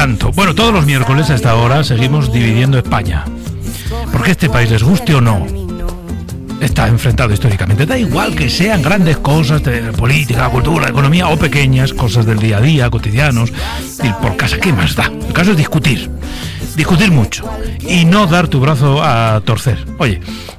tanto. Bueno, todos los miércoles a esta hora seguimos dividiendo España. Porque este país, les guste o no, está enfrentado históricamente. Da igual que sean grandes cosas de política, cultura, economía o pequeñas cosas del día a día, cotidianos, ir por casa, ¿qué más da? El caso es discutir mucho y no dar tu brazo a torcer. Oye,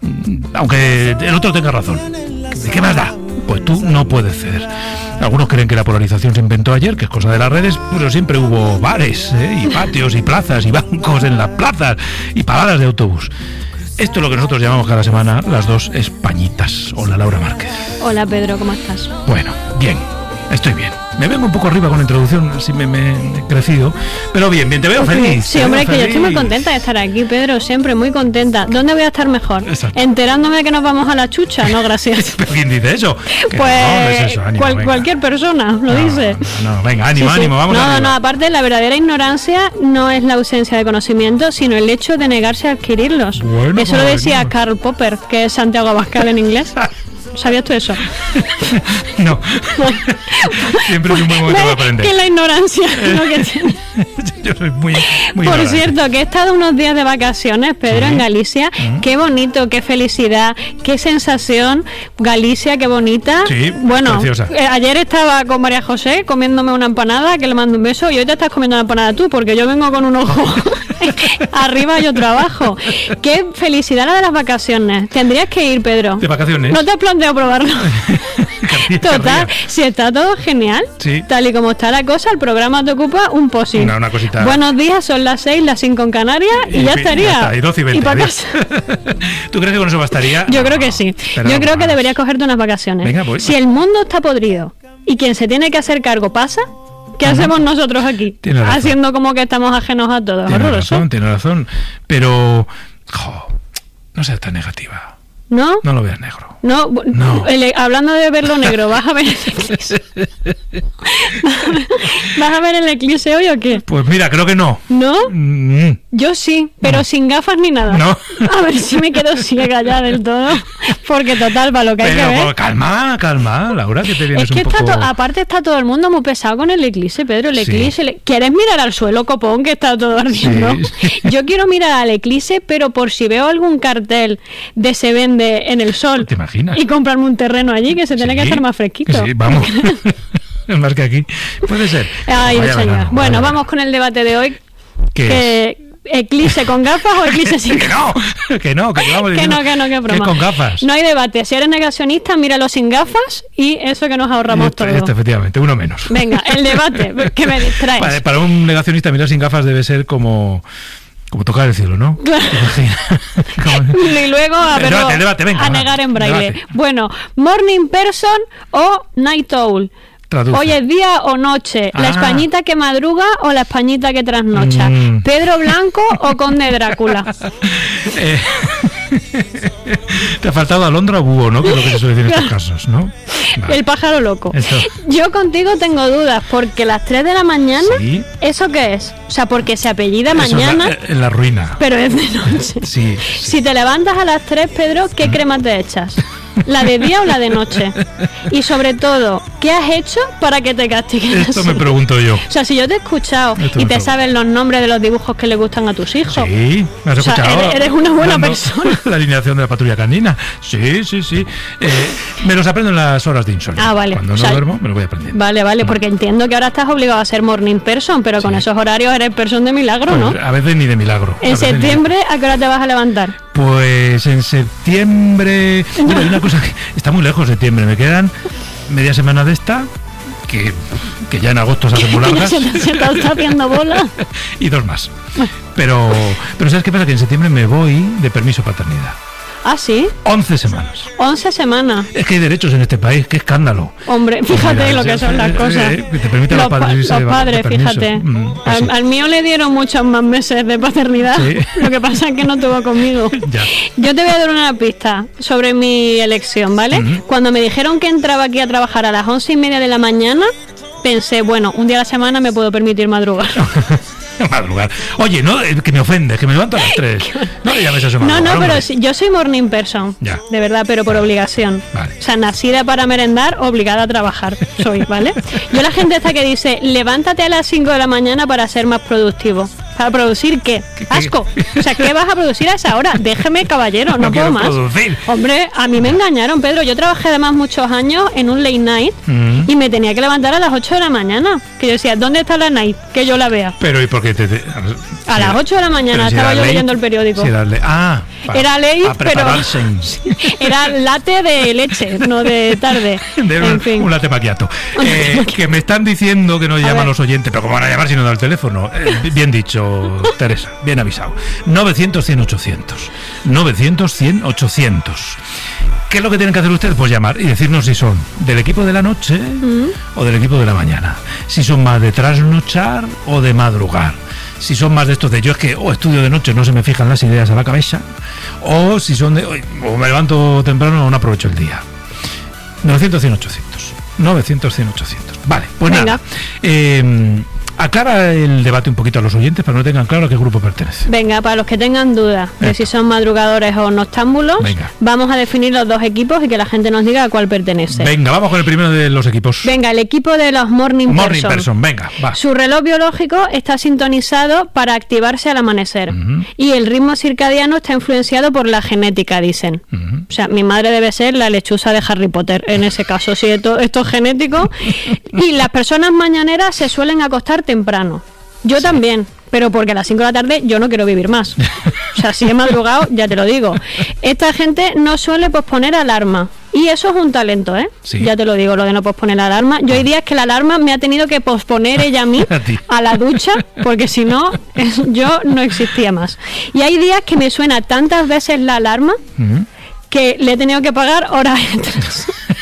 aunque el otro tenga razón, ¿de qué más da? Pues tú no puedes ceder. Algunos creen que la polarización se inventó ayer, que es cosa de las redes, pero siempre hubo bares, y patios y plazas y bancos en las plazas y paradas de autobús. Esto es lo que nosotros llamamos cada semana las dos Españitas. Hola, Laura Márquez. Hola, Pedro, ¿cómo estás? Bueno, bien, estoy bien. Me vengo un poco arriba con la introducción, así me he crecido. Pero bien, te veo feliz. Sí, hombre, es que yo estoy muy contenta de estar aquí, Pedro, siempre muy contenta. ¿Dónde voy a estar mejor? Exacto. ¿Enterándome de que nos vamos a la chucha? No, gracias. ¿Pero quién dice eso? Pues no es eso, ánimo, cualquier persona lo dice. No, venga, ánimo, Sí. ánimo, vamos arriba. No, aparte la verdadera ignorancia no es la ausencia de conocimiento, sino el hecho de negarse a adquirirlos. Bueno, eso lo decía Karl Popper, que es Santiago Abascal en inglés. ¿Sabías tú eso? No. Siempre es un buen momento para aprender. Que la ignorancia es lo que tiene. Yo soy muy Por ignorante. cierto, que he estado unos días de vacaciones, Pedro, en Galicia. Qué bonito, qué felicidad, qué sensación. Galicia, qué bonita. Sí, bueno, preciosa. Ayer estaba con María José comiéndome una empanada, que le mando un beso, y hoy te estás comiendo una empanada tú, porque yo vengo con un ojo arriba y otro abajo. Qué felicidad la de las vacaciones. Tendrías que ir, Pedro. ¿De vacaciones? No te planteo probarlo. Total, si está todo genial, Sí. tal y como está la cosa, el programa te ocupa un posi. Una cosita. Buenos días, son las 6, las 5 en Canarias y ya fin, estaría. Ya está, y 12 y 20. Y para adiós. casa. ¿Tú crees que con eso bastaría? Yo creo que sí. Pero Yo no creo que más. deberías cogerte unas vacaciones. Venga, pues. Si el mundo está podrido y quien se tiene que hacer cargo pasa, ¿qué hacemos nosotros aquí? Tienes razón. Haciendo como que estamos ajenos a todo. Horroroso. Tienes razón. Pero, no seas tan negativa. ¿No? No lo veas negro. No, No. Hablando de verlo negro, ¿vas a ver el eclipse? ¿Vas a ver el eclipse hoy o qué? Pues mira, creo que no. ¿No? Mm, Yo sí, pero sin gafas ni nada. No. A ver si me quedo ciega ya del todo. Porque total, para lo que hay que Pero ver. pues, calma, Laura, que te vienes Es que un poco... aparte está todo el mundo muy pesado con el eclipse, Pedro. El Sí. eclipse. ¿Quieres mirar al suelo, copón, que está todo ardiendo? Sí. Yo quiero mirar al eclipse, pero por si veo algún cartel de se vende en el sol. ¿Te imaginas? Y comprarme un terreno allí, que se tiene que hacer más fresquito. Sí, vamos. Más que aquí. Puede ser. Ay, Vaya señor. verano, Bueno, vaya vamos con el debate de hoy. ¿Qué es? ¿Eclipse con gafas o eclipse sin Que gafas? no, que llevamos Que diciendo no, que broma. es con gafas. No hay debate. Si eres negacionista, míralo sin gafas y eso que nos ahorramos todo. Efectivamente, uno menos. Venga, el debate, que me distraes. Para un negacionista mirar sin gafas debe ser como tocar el cielo, ¿no? Claro. Y luego Debate, venga, a va, negar en braille. debate. Bueno, morning person o night owl. Traduce. Hoy es día o noche, la Ah. españita que madruga o la españita que trasnocha, Pedro Blanco o Conde Drácula. Te ha faltado Alondra o búho, ¿no? Que es lo que se suele decir en estos casos, ¿no? Vale. El pájaro loco. Eso. Yo contigo tengo dudas, porque las 3 de la mañana, Sí. ¿eso qué es? O sea, porque se apellida Eso es mañana, la ruina. pero es de noche. Sí. Si te levantas a las 3, Pedro, ¿qué crema te echas? ¿La de día o la de noche? Y sobre todo, ¿qué has hecho para que te castiguen Esto así? me pregunto yo. O sea, si yo te he escuchado Esto y me te pregunto. sabes los nombres de los dibujos que le gustan a tus hijos. Sí, me has O sea, escuchado. eres una buena Dando persona. La alineación de la patrulla canina. Sí. Me los aprendo en las horas de insomnio. Ah, vale. Cuando O no sea, duermo, me lo voy aprendiendo. Vale, porque entiendo que ahora estás obligado a ser morning person, pero con esos horarios eres person de milagro, ¿no? Pues, a veces ni de milagro. A En veces ni de- septiembre, ¿a qué hora te vas a levantar? Pues en septiembre... Bueno, hay una cosa que está muy lejos septiembre. Me quedan media semana de esta, que ya en agosto se hacen muy largas. Se te está haciendo bola. Y 2 más. Pero ¿sabes qué pasa? Que en septiembre me voy de permiso paternidad. Ah, ¿sí? 11 semanas. 11 semanas. Es que hay derechos en este país, qué escándalo. Hombre, fíjate lo que son las cosas. Que te permiten los padres irse los padres, de permiso. fíjate. Pues sí. Al mío le dieron muchos más meses de paternidad. Sí. Lo que pasa es que no tuvo conmigo. Ya. Yo te voy a dar una pista sobre mi elección, ¿vale? Cuando me dijeron que entraba aquí a trabajar a las 11:30 de la mañana, pensé, bueno, un día a la semana me puedo permitir madrugar. Madrugar. Oye, no, que me ofende, que me levanto a las 3. No le llames a eso madrugar. No, pero sí, yo soy morning person. Ya. De verdad, pero por obligación. Vale. O sea, nacida para merendar, obligada a trabajar. Soy, ¿vale? Yo la gente esta que dice, levántate a las 5 de la mañana para ser más productivo. ¿Para producir qué? Asco. O sea, ¿qué vas a producir a esa hora? Déjeme, caballero, no puedo más. Producir. Hombre, a mí me engañaron, Pedro. Yo trabajé además muchos años en un late night y me tenía que levantar a las 8 de la mañana. Que yo decía, ¿dónde está la night? Que yo la vea. Pero ¿y por qué A las 8 de la mañana estaba yo leyendo el periódico. Si era era ley, pero era latte de leche, no de tarde. En fin. Un latte macchiato. Que me están diciendo que no llaman los oyentes, pero ¿cómo van a llamar si no da el teléfono? Bien dicho, Teresa, bien avisado. 900-100-800. 900-100-800. ¿Qué es lo que tienen que hacer ustedes? Pues llamar y decirnos si son del equipo de la noche o del equipo de la mañana. Si son más de trasnochar o de madrugar. Si son más de estos de yo es que estudio de noche, no se me fijan las ideas a la cabeza. O si son de o me levanto temprano o no aprovecho el día. 900-100-800. 900-100-800. Vale, pues venga. Nada. Aclara el debate un poquito a los oyentes para que no tengan claro a qué grupo pertenece. Venga, para los que tengan dudas de si son madrugadores o noctámbulos, vamos a definir los dos equipos y que la gente nos diga a cuál pertenece. Venga, vamos con el primero de los equipos. Venga, el equipo de los morning person. Venga, va. Su reloj biológico está sintonizado para activarse al amanecer y el ritmo circadiano está influenciado por la genética, dicen. O sea, mi madre debe ser la lechuza de Harry Potter, en ese caso, si esto es genético. Y las personas mañaneras se suelen acostar temprano. Yo también, pero porque a las 5 de la tarde yo no quiero vivir más. O sea, si he madrugado, ya te lo digo. Esta gente no suele posponer alarma. Y eso es un talento, ¿eh? Sí. Ya te lo digo, lo de no posponer la alarma. Yo hay días que la alarma me ha tenido que posponer ella a mí a la ducha, porque si no, yo no existía más. Y hay días que me suena tantas veces la alarma que le he tenido que pagar horas extras.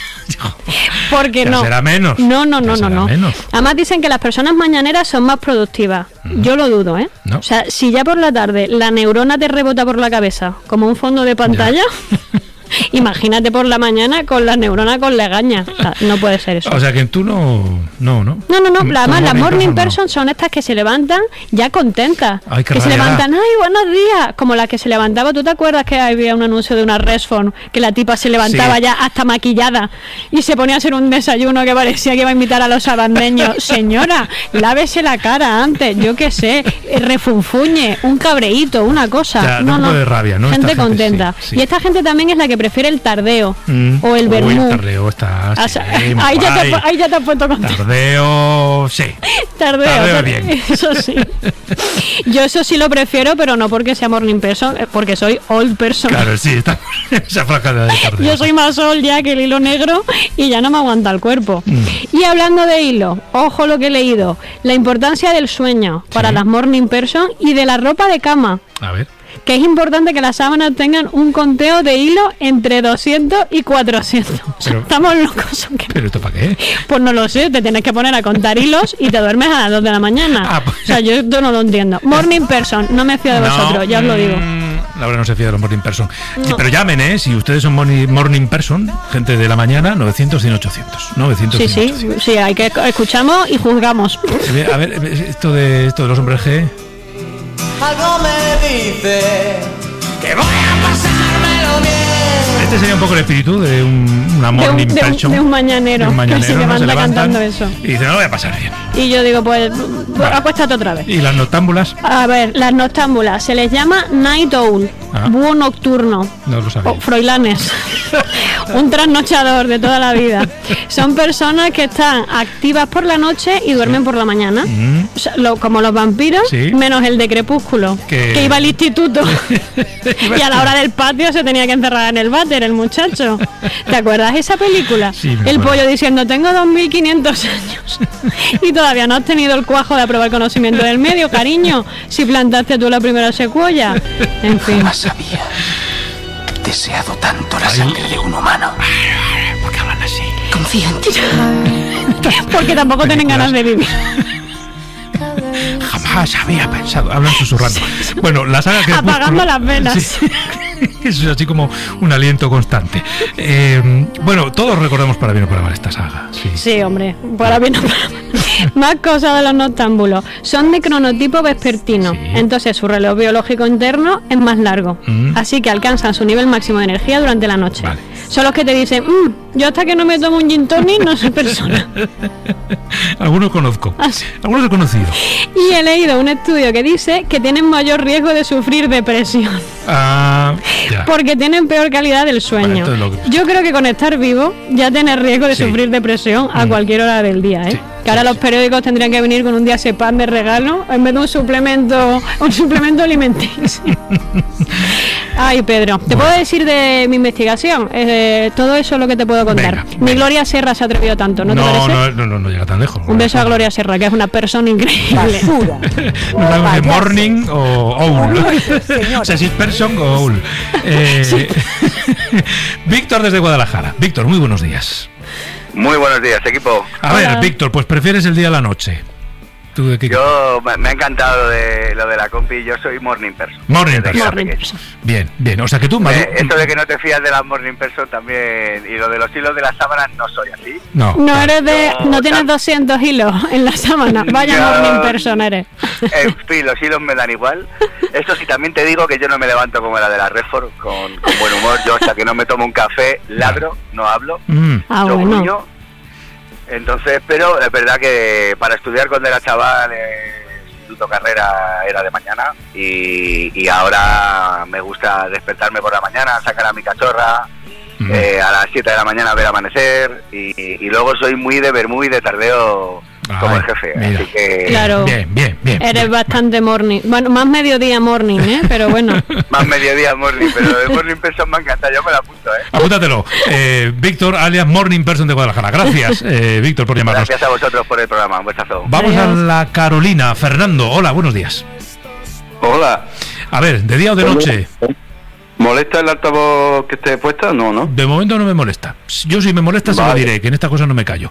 Porque ya no. Será menos. No. Menos. Además dicen que las personas mañaneras son más productivas. Yo lo dudo, ¿eh? No. O sea, si ya por la tarde la neurona te rebota por la cabeza como un fondo de pantalla, imagínate por la mañana con la neurona con legaña. O sea, no puede ser eso. O sea, que tú no. No. Además, las morning person son estas que se levantan ya contentas. Ay, que se levantan, ¡ay, buenos días! Como la que se levantaba, ¿tú te acuerdas que había un anuncio de una Resphone que la tipa se levantaba ya hasta maquillada y se ponía a hacer un desayuno que parecía que iba a invitar a los sabandeños? Señora, lávese la cara antes, yo qué sé, refunfuñe, un cabreíto, una cosa. Ya, no. De rabia, ¿no? Gente contenta. Sí. Y esta gente también es la que prefiere el tardeo o el vermú. El tardeo está. Ahí ya te has puesto contento. Tardeo, sí. Tardeo bien. Eso sí. Yo eso sí lo prefiero, pero no porque sea morning person, porque soy old person. Claro, sí, está esa franja de tardeo. Yo soy más old ya que el hilo negro y ya no me aguanta el cuerpo. Y hablando de hilo, ojo lo que he leído, la importancia del sueño para las morning person y de la ropa de cama. A ver. Que es importante que las sábanas tengan un conteo de hilo entre 200 y 400. Pero, estamos locos. ¿Pero esto para qué? Pues no lo sé, te tienes que poner a contar hilos y te duermes a las 2 de la mañana. Pues, o sea, yo esto no lo entiendo. Morning person, no me fío de vosotros, ya os lo digo. Laura no se fía de los morning person. Sí, pero llamen, si ustedes son morning person, gente de la mañana, 900-100-800. Sí, hay que escuchamos y juzgamos. A ver, esto de los hombres G. Algo me dice que voy a pasármelo bien. Este sería un poco el espíritu de una morning person. De un mañanero que se levanta cantando eso. Y dice, no lo voy a pasar bien. Y yo digo, pues acuéstate otra vez. ¿Y las noctámbulas? A ver, las noctámbulas se les llama night owl, búho nocturno. No lo sabía. O froilanes. Un trasnochador de toda la vida. Son personas que están activas por la noche y duermen por la mañana. O sea, como los vampiros, menos el de Crepúsculo, que iba al instituto y a la hora del patio se tenía que encerrar en el váter el muchacho. ¿Te acuerdas de esa película? Sí, el pollo diciendo, tengo 2500 años y todavía no has tenido el cuajo de aprobar conocimiento del medio, cariño, si plantaste tú la primera secuoya. En fin. Jamás había deseado tanto la sangre de un humano. ¿Por qué hablan así? Confía en ti. Porque tampoco tienen ganas de vivir. Jamás había pensado. Hablan susurrando. Bueno, la saga Crepúsculo. Apagando las velas. Sí. Eso es así como un aliento constante. Bueno, todos recordamos para bien o para mal esta saga. Sí, hombre, para bien o para mal. Más cosas de los noctámbulos. Son de cronotipo vespertino, entonces su reloj biológico interno es más largo, así que alcanzan su nivel máximo de energía durante la noche. Vale. Son los que te dicen, yo hasta que no me tomo un gin tonic no soy persona. Algunos conozco, algunos he conocido. Y he leído un estudio que dice que tienen mayor riesgo de sufrir depresión. Ya. Porque tienen peor calidad del sueño. Bueno, yo creo que con estar vivo ya tienes riesgo de sufrir depresión a cualquier hora del día, ¿eh? Sí. Que ahora los periódicos tendrían que venir con un diazepam de regalo en vez de un suplemento alimenticio. Ay, Pedro, te puedo decir de mi investigación, todo eso es lo que te puedo contar. Ni Gloria Serra se ha atrevido tanto, ¿no te parece? No llega tan lejos. Un beso a Gloria Serra, que es una persona increíble. No sabemos si Morning o Owl. O sea, si es Person o Owl. Víctor desde Guadalajara. Víctor, muy buenos días. Muy buenos días, equipo. A ver, Víctor, pues prefieres el día a la noche. ¿Tú de qué? Yo me ha encantado lo de la compi. Yo soy morning person. Morning person. Bien. O sea que tú... Esto de que no te fías de la morning person también. Y lo de los hilos de las sábanas no soy así. No tienes 200 hilos en la sábana. Vaya morning person eres. En fin, los hilos me dan igual. Eso sí, también te digo que yo no me levanto como la de la Redford con buen humor. Yo hasta que no me tomo un café, ladro, no hablo. Bueno. Entonces, pero es verdad que para estudiar cuando era chaval, instituto carrera era de mañana y ahora me gusta despertarme por la mañana, sacar a mi cachorra, a las 7 de la mañana ver amanecer y luego soy muy de vermú y de tardeo como el jefe. Mira. Así que... Claro, bien. Eres bastante morning. Bueno, más mediodía morning, pero bueno. Más mediodía morning, pero de morning person me encanta, yo me la apunto, Apúntatelo. Víctor, alias Morning Person de Guadalajara. Gracias, Víctor, por llamarnos. Gracias a vosotros por el programa, un besazo. Vamos a la Carolina. Fernando, hola, buenos días. Hola. A ver, ¿de día o de noche? ¿Molesta el altavoz que esté puesta? No. De momento no me molesta. Yo si me molesta se lo diré, que en esta cosa no me callo.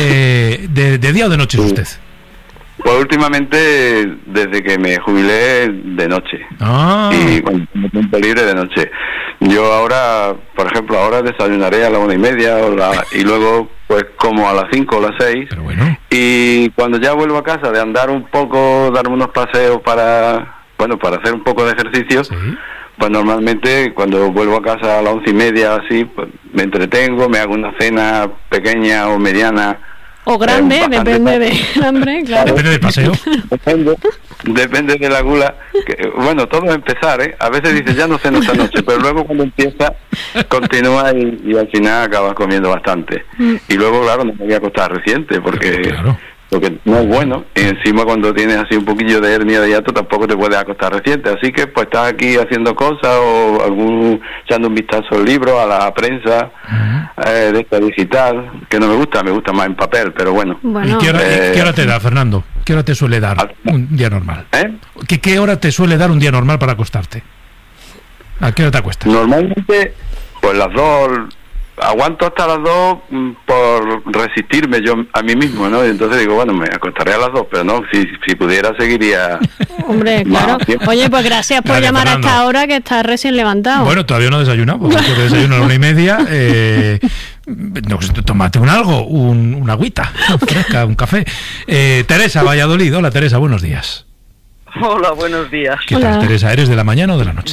¿De día o de noche es usted? Pues últimamente, desde que me jubilé, de noche. Y con tiempo libre de noche. Yo ahora, por ejemplo, desayunaré a la 1:30 y luego pues como a las 5 o las 6. Pero bueno. Y cuando ya vuelvo a casa de andar un poco, darme unos paseos para hacer un poco de ejercicio, pues normalmente cuando vuelvo a casa a las 11:30 así, pues me entretengo, me hago una cena pequeña o mediana. O grande, depende del hambre, claro. Depende del paseo. Depende de la gula. Bueno, todo es empezar, A veces dices, ya no ceno esta noche, pero luego cuando empieza, continúa y al final acabas comiendo bastante. Y luego, claro, no me voy a acostar reciente, porque no es bueno. Y encima cuando tienes así un poquillo de hernia de hiato, tampoco te puedes acostar reciente. Así que pues estás aquí haciendo cosas o echando un vistazo al libro, a la prensa, de esta digital, que no me gusta más en papel, pero bueno. ¿Y qué hora te da, Fernando? ¿Qué hora te suele dar un día normal? ¿Qué hora te suele dar un día normal para acostarte? ¿A qué hora te acuestas? Normalmente, pues las 2... Aguanto hasta las 2 por resistirme yo a mí mismo, ¿no? Y entonces digo, bueno, me acostaré a las 2, pero no, si pudiera seguiría... Hombre, claro. Oye, pues gracias por llamar Fernando. A esta hora que estás recién levantado. Bueno, todavía no he desayunado, porque antes de desayuno a la 1:30. Tómate una agüita fresca, un café. Teresa, Valladolid. Hola, Teresa, buenos días. Hola, buenos días. ¿Qué tal, Teresa? ¿Eres de la mañana o de la noche?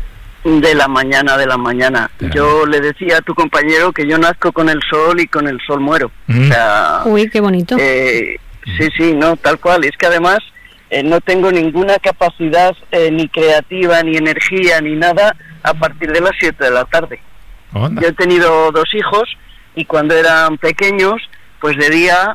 De la mañana. Yo le decía a tu compañero que yo nazco con el sol y con el sol muero. O sea, uy, qué bonito. Sí, no, tal cual. Es que además no tengo ninguna capacidad ni creativa, ni energía, ni nada a partir de las 7 de la tarde. Onda. Yo he tenido 2 hijos y cuando eran pequeños, pues de día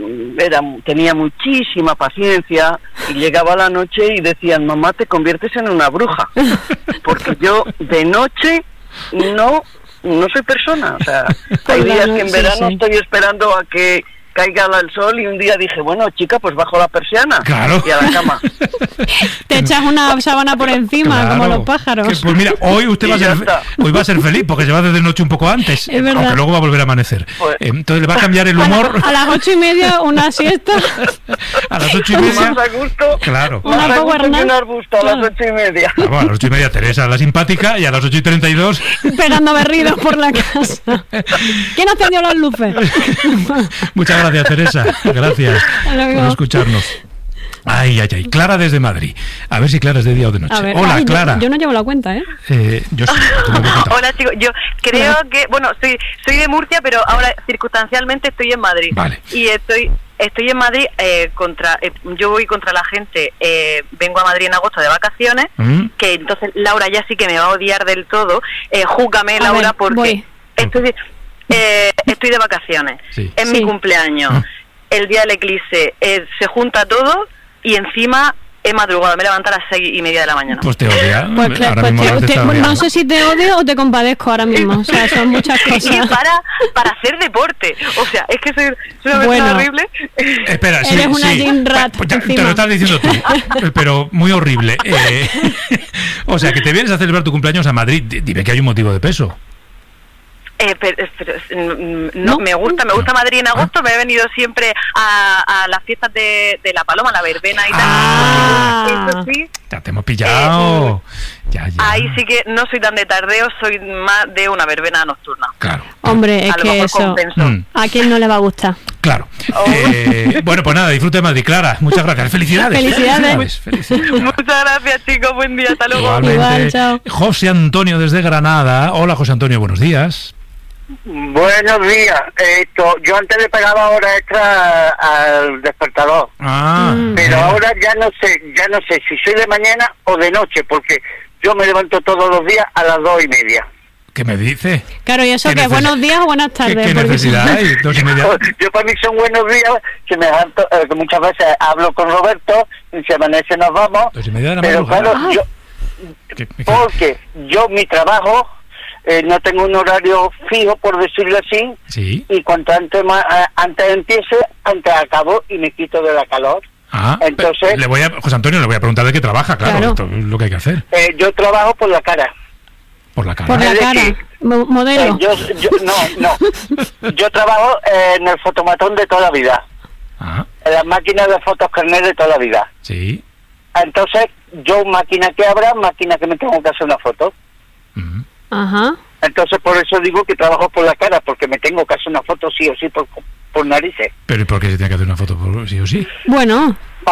tenía muchísima paciencia y llegaba la noche y decían, mamá, te conviertes en una bruja, porque yo de noche no soy persona. O sea, hay días que en verano estoy esperando a que caiga el sol y un día dije, bueno, chica, pues bajo la persiana y a la cama. Te echas una sábana por encima, Claro. como los pájaros. Pues mira, hoy usted va a Y ya ser, está. hoy va a ser feliz porque se va desde noche un poco antes, Es verdad. aunque luego va a volver a amanecer. Pues- Entonces le va a cambiar el humor A las 8:30 una siesta. a las 8:30. Más a gusto. Claro. Una Más a power gusto que nap. un arbusto a las 8:30. Ah, bueno, a las 8:30 Teresa, la simpática, y a las 8:32. Esperando berridos por la casa. ¿Quién ha encendido las luces? Muchas gracias, Teresa. Gracias luego. por escucharnos. Ay, ay, ay. Clara desde Madrid. A ver si Clara es de día o de noche. A ver, Hola, ay, Clara. Yo no llevo la cuenta, ¿eh? Yo sí. te lo voy a contar. Hola chicos, yo creo que, bueno, soy de Murcia, pero ahora circunstancialmente estoy en Madrid. Vale. Y estoy en Madrid yo voy contra la gente, vengo a Madrid en agosto de vacaciones, ¿Mm? que entonces Laura ya sí que me va a odiar del todo. Júgame, A Laura, ver, porque voy. estoy de vacaciones. Sí. Es Sí. mi cumpleaños. Ah. El día del eclipse se junta todo y encima he madrugado, me levanto a las 6:30 de la mañana. Pues te odia. Pues, claro, Ahora pues mismo te está no odiando. sé si te odio o te compadezco ahora mismo. O sea, son muchas Es que cosas. para hacer deporte, o sea, es que soy una persona Bueno. horrible. Espera, sí, Eres una sí. gym rat Pues ya, te encima. lo estás diciendo tú, pero muy horrible. O sea, que te vienes a celebrar tu cumpleaños a Madrid. Dime que hay un motivo de peso. No, ¿No? me gusta Madrid en agosto, me he venido siempre a las fiestas de La Paloma, la verbena y tal. Ah. Eso sí, Ya te hemos pillado. Ya. ahí sí que no soy tan de tardeo, soy más de una verbena nocturna. Claro. Hombre, es A lo que mejor eso. compenso. Mm, ¿A quién no le va a gustar? claro. Oh. Bueno, pues nada, disfrute de Madrid, Clara. Muchas gracias. Felicidades. Felicidades. Felicidades. Muchas gracias, chicos, buen día, hasta luego. Igualmente. Igual, chao. José Antonio desde Granada. Hola, José Antonio, buenos días. Buenos días. Yo antes le pegaba hora extra al despertador, Ah, pero ahora ya no sé si soy de mañana o de noche, porque yo me levanto todos los días a las 2:30. ¿qué me dice? Claro, y eso ¿Qué que buenos días o buenas tardes. ¿Qué porque- necesidad hay? 2:30. Yo para mí son buenos días, que me levanto, que muchas veces hablo con Roberto, y si amanece nos vamos, 2:30 de la pero madrugada. claro, yo, ¿Qué? mi trabajo, no tengo un horario fijo, por decirlo así, Sí. y cuanto antes empiece, antes acabo y me quito de la calor. Ah, Entonces- José Antonio, le voy a preguntar de qué trabaja, claro. Claro. Esto es lo que hay que hacer. Yo trabajo por la cara. Por la cara. Por la Es cara. decir, Modelo. Yo trabajo en el fotomatón de toda la vida, Ah, en las máquinas de fotos carnet de toda la vida. sí. Entonces, yo máquina que abra, máquina que me tengo que hacer una foto. Mm. Ajá. Entonces, por eso digo que trabajo por la cara, porque me tengo que hacer una foto sí o sí por narices. Pero ¿y por qué se tiene que hacer una foto por sí o sí? Bueno,